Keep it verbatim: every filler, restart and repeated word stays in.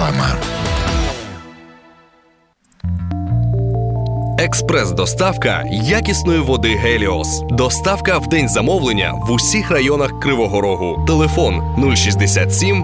Самар. Експрес-доставка якісної води Геліос. Доставка в день замовлення в усіх районах Кривого Рогу. Телефон нуль шістдесят сім